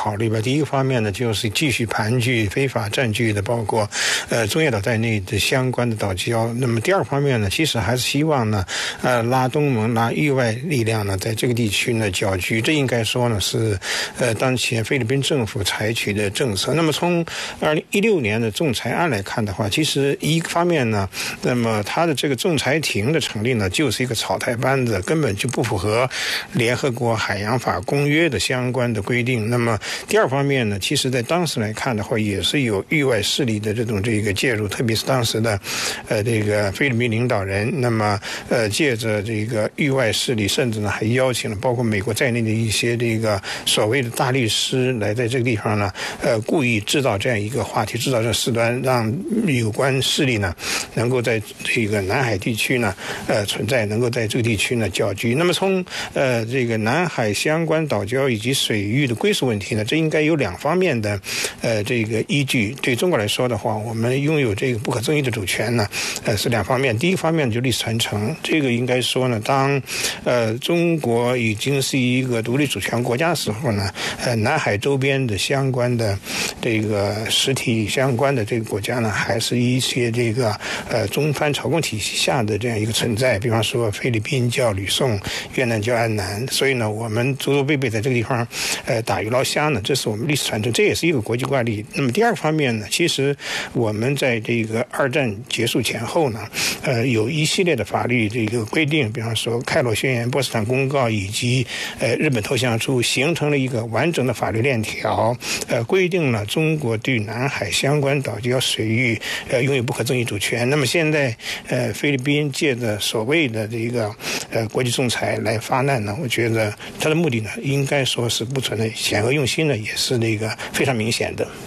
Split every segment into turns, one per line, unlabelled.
考虑吧。第一个方面呢，就是继续盘踞非法占据的包括中业岛在内的相关的岛礁。那么第二方面呢，其实还是希望呢拉东盟拉域外力量呢在这个地区呢搅局。这应该说呢是当前菲律宾政府采取的政策。那么从2016年的仲裁案来看的话，其实一个方面呢，那么它的这个仲裁庭的成立呢就是一个草台班子，根本就不符合联合国海洋法公约的相关的规定。那么第二方面呢，其实在当时来看的话，也是有域外势力的这个介入，特别是当时的这个菲律宾领导人，那么借着这个域外势力，甚至呢还邀请了包括美国在内的一些这个所谓的大律师来在这个地方呢故意制造这样一个话题，制造这事端，让有关势力呢能够在这个南海地区呢存在，能够在这个地区呢搅局。那么从这个南海相关岛礁以及水域的归属问题呢，这应该有两方面的这个依据。对中国来说的话，我们拥有这个不可争议的主权呢是两方面。第一方面就历史传承，这个应该说呢，当中国已经是一个独立主权国家的时候呢，南海周边的相关的这个实体相关的这个国家呢，还是一些这个中藩朝贡体系下的这样一个存在。比方说菲律宾叫吕宋，越南叫安南，所以呢我们祖祖辈辈在这个地方打鱼捞虾呢，这是我们历史传承，这也是一个国际惯例。那么第二个方面呢，其实我们在这个二战结束前后呢有一系列的法律这个规定，比方说开罗宣言、波茨坦公告以及日本投降书，形成了一个完整的法律链条，规定了中国对南海相关岛礁水域拥有不可争议主权。那么现在菲律宾借着所谓的这个国际仲裁来发难呢，我觉得他的目的呢应该说是不存在险恶用心呢，也是那个非常明显的。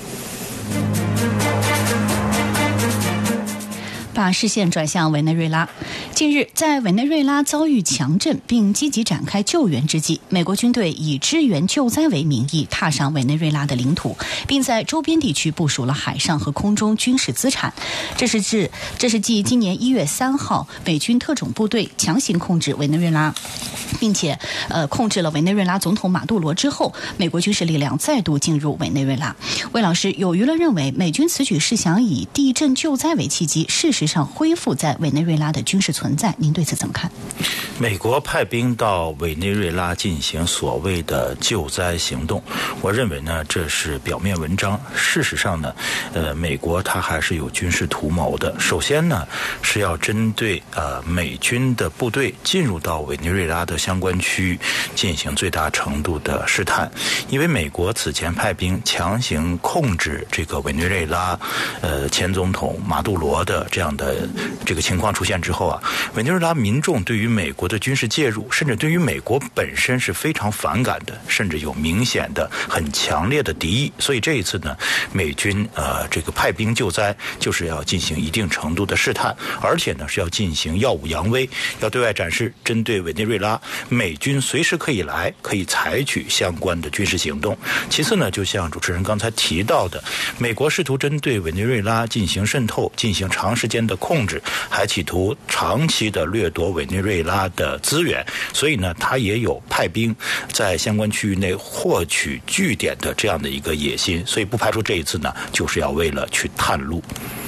把视线转向委内瑞拉。近日，在委内瑞拉遭遇强震并积极展开救援之际，美国军队以支援救灾为名义踏上委内瑞拉的领土，并在周边地区部署了海上和空中军事资产。这是继今年1月3号美军特种部队强行控制委内瑞拉，并且控制了委内瑞拉总统马杜罗之后，美国军事力量再度进入委内瑞拉。魏老师，有舆论认为美军此举是想以地震救灾为契机，事实上恢复在委内瑞拉的军事存在，您对此怎么看？
美国派兵到委内瑞拉进行所谓的救灾行动，我认为呢，这是表面文章。事实上呢，美国它还是有军事图谋的。首先呢，是要针对美军的部队进入到委内瑞拉的相关区域进行最大程度的试探，因为美国此前派兵强行控制这个委内瑞拉前总统马杜罗的这样的这个情况出现之后啊，委内瑞拉民众对于美国的军事介入，甚至对于美国本身是非常反感的，甚至有明显的很强烈的敌意。所以这一次呢，美军这个派兵救灾，就是要进行一定程度的试探，而且呢是要进行耀武扬威，要对外展示针对委内瑞拉美军随时可以来，可以采取相关的军事行动。其次呢，就像主持人刚才提到的，美国试图针对委内瑞拉进行渗透，进行长时间的控制，还企图长期的掠夺委内瑞拉的资源，所以呢，他也有派兵在相关区域内获取据点的这样的一个野心，所以不排除这一次呢，就是要为了去探路。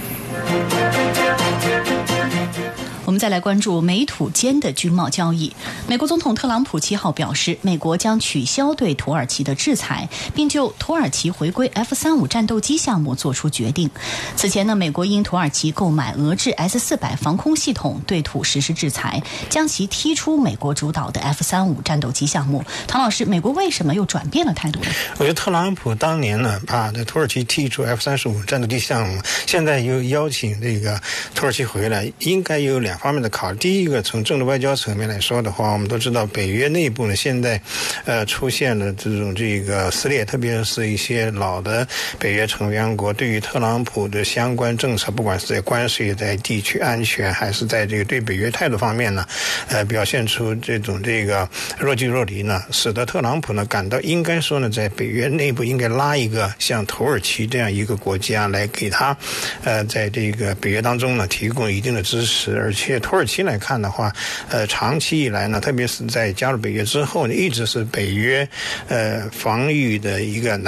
我们再来关注美土间的军贸交易。美国总统特朗普7号表示，美国将取消对土耳其的制裁，并就土耳其回归 F-35战斗机项目做出决定。此前呢，美国因土耳其购买俄制 S-400防空系统对土实施制裁，将其踢出美国主导的 F-35战斗机项目。唐老师，美国为什么又转变了态度呢？
我觉得特朗普当年呢把土耳其踢出 F-35战斗机项目，现在又邀请这个土耳其回来，应该有两方面的考虑。第一个，从政治外交层面来说的话，我们都知道北约内部呢现在出现了这种撕裂，特别是一些老的北约成员国对于特朗普的相关政策，不管是在关税、在地区安全，还是在这个对北约态度方面呢表现出这种若即若离呢，使得特朗普呢感到应该说呢在北约内部应该拉一个像土耳其这样一个国家来给他在这个北约当中呢提供一定的支持。而且土耳其来看的话长期以来呢，特别是在加入北约之后呢，一直是北约防御的一个